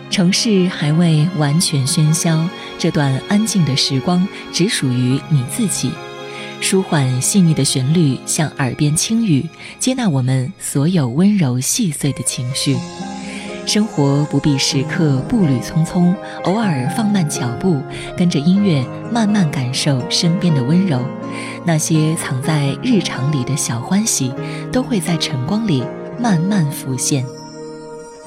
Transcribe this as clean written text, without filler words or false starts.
城市还未完全喧嚣，这段安静的时光只属于你自己。舒缓细腻的旋律向耳边轻语，接纳我们所有温柔细碎的情绪。生活不必时刻步履匆匆，偶尔放慢脚步，跟着音乐慢慢感受身边的温柔。那些藏在日常里的小欢喜，都会在晨光里慢慢浮现。